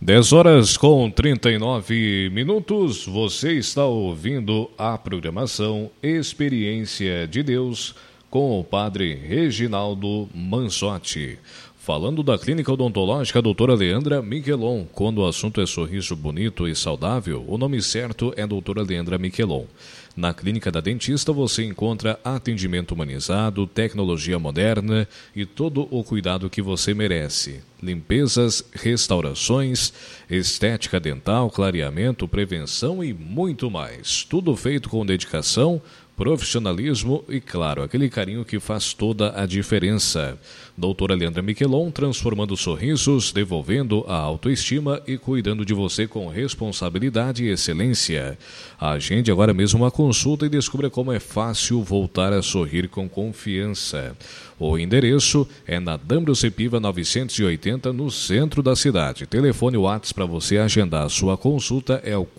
10h39. Você está ouvindo a programação Experiência de Deus com o Padre Reginaldo Manzotti. Falando da Clínica Odontológica Doutora Leandra Miquelon. Quando o assunto é sorriso bonito e saudável, o nome certo é Doutora Leandra Miquelon. Na Clínica da Dentista você encontra atendimento humanizado, tecnologia moderna e todo o cuidado que você merece. Limpezas, restaurações, estética dental, clareamento, prevenção e muito mais. Tudo feito com dedicação, profissionalismo e, claro, aquele carinho que faz toda a diferença. Doutora Leandra Miquelon, transformando sorrisos, devolvendo a autoestima e cuidando de você com responsabilidade e excelência. Agende agora mesmo uma consulta e descubra como é fácil voltar a sorrir com confiança. O endereço é na Dambrosio Piva 980, no centro da cidade. Telefone WhatsApp para você agendar a sua consulta é o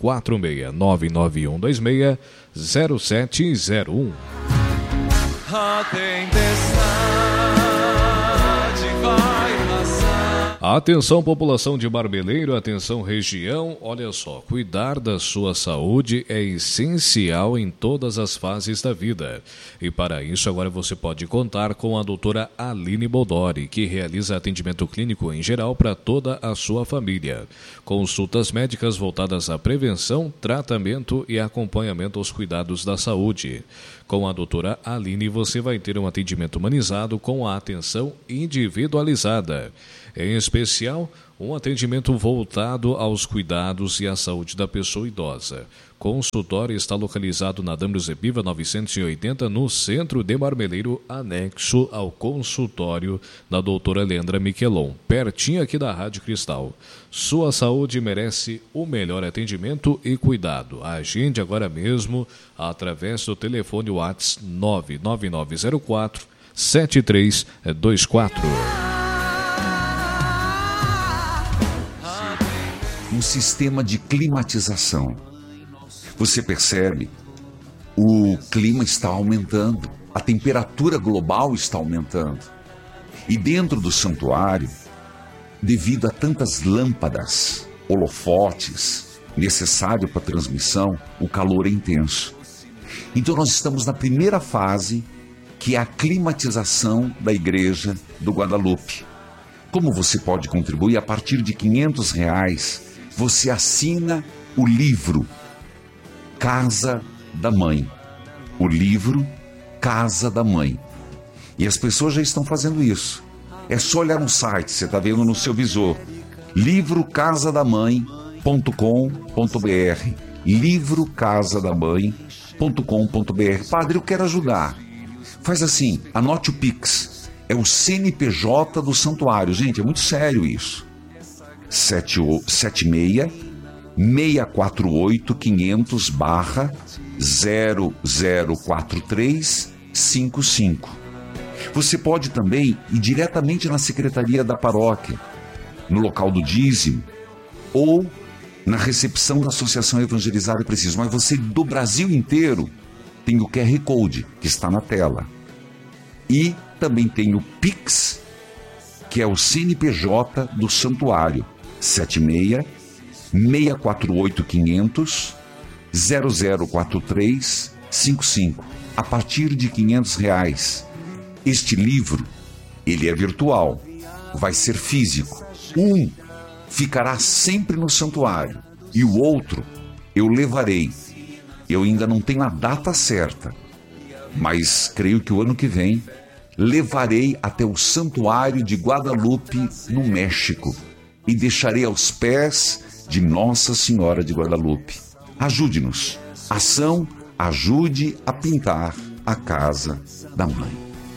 46991260701. A tempestade vai passar. Atenção, população de Barbeleiro, atenção, região. Olha só, cuidar da sua saúde é essencial em todas as fases da vida. E para isso agora você pode contar com a doutora Aline Bodori, que realiza atendimento clínico em geral para toda a sua família. Consultas médicas voltadas à prevenção, tratamento e acompanhamento aos cuidados da saúde. Com a doutora Aline você vai ter um atendimento humanizado com a atenção individualizada. Em especial, um atendimento voltado aos cuidados e à saúde da pessoa idosa. Consultório está localizado na Dambrosio Piva 980, no centro de Marmeleiro, anexo ao consultório da doutora Leandra Miquelon, pertinho aqui da Rádio Cristal. Sua saúde merece o melhor atendimento e cuidado. Agende agora mesmo através do telefone WhatsApp 99904 7324. Um sistema de climatização. Você percebe, o clima está aumentando, a temperatura global está aumentando. E dentro do santuário, devido a tantas lâmpadas, holofotes, necessário para a transmissão, o calor é intenso. Então nós estamos na primeira fase, que é a climatização da Igreja do Guadalupe. Como você pode contribuir? A partir de R$500, você assina o livro Casa da Mãe. O livro Casa da Mãe. E as pessoas já estão fazendo isso. É só olhar no site, você está vendo no seu visor. livrocasadamãe.com.br. livrocasadamãe.com.br. Padre, eu quero ajudar. Faz assim, anote o Pix. É o CNPJ do santuário. Gente, é muito sério isso. 76-648-500/004355. Você pode também ir diretamente na secretaria da paróquia, no local do dízimo, ou na recepção da Associação Evangelizar e Preciso. Mas você do Brasil inteiro tem o QR Code que está na tela. E também tem o Pix, que é o CNPJ do santuário, 76-648-500-004355. A partir de R$500. Este livro, ele é virtual, vai ser físico. Um ficará sempre no santuário e o outro eu levarei. Eu ainda não tenho a data certa, mas creio que o ano que vem levarei até o Santuário de Guadalupe, no México, e deixarei aos pés de Nossa Senhora de Guadalupe. Ajude-nos. Ação Ajude a Pintar a Casa da Mãe.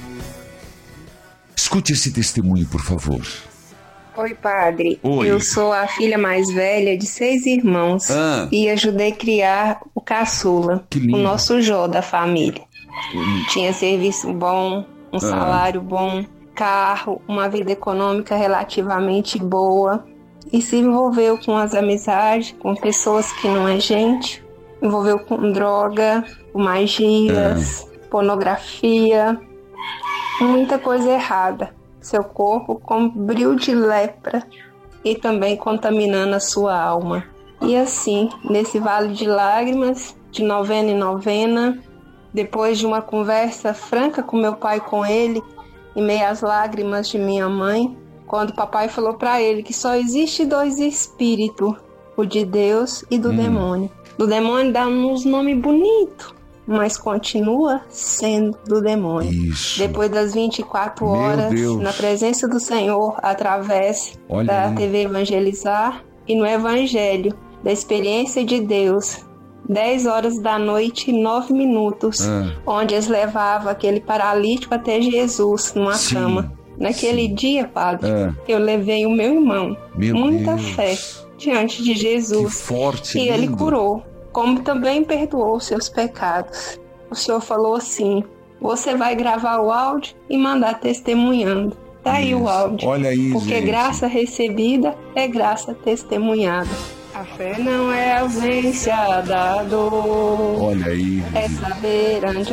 Escute esse testemunho, por favor. Oi, padre. Oi. Eu sou a filha mais velha de 6 irmãos e ajudei a criar o caçula, o nosso Jó da família. Tinha serviço bom, um salário bom, carro, uma vida econômica relativamente boa, e se envolveu com as amizades, com pessoas que não é gente, envolveu com droga, com magias, pornografia, muita coisa errada. Seu corpo cobriu de lepra e também contaminando a sua alma. E assim, nesse vale de lágrimas, de novena em novena, depois de uma conversa franca com meu pai, com ele, em meio às lágrimas de minha mãe, quando o papai falou para ele que só existe 2 espíritos, o de Deus e do demônio. Do demônio dá uns nomes bonitos, mas continua sendo do demônio. Isso. Depois das 24 horas, na presença do Senhor, através da TV Evangelizar e no Evangelho, da experiência de Deus, 10 horas da noite e 9 minutos, onde eles levavam aquele paralítico até Jesus, numa cama. Naquele dia, padre, eu levei o meu irmão, muita fé, diante de Jesus. Que forte, e lindo. Ele curou, como também perdoou seus pecados. O Senhor falou assim: você vai gravar o áudio e mandar testemunhando. Tá aí o áudio. Olha aí, porque gente. Graça recebida é graça testemunhada. A fé não é ausência da dor. Olha aí. É saber onde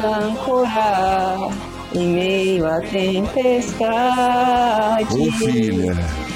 ancorar em meio à tempestade. Ô, filha.